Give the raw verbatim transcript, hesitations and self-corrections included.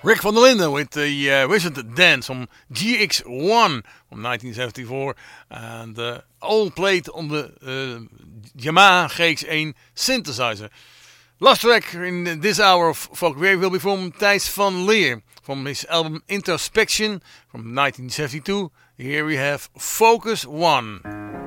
Rick van der Linden with the uh, Wizard Dance from G X one from nineteen seventy-four, and uh, all played on the uh, Yamaha G X one synthesizer. Last track in this hour of Folk Wave will be from Thijs van Leer from his album Introspection from nineteen seventy-two. Here we have Focus One.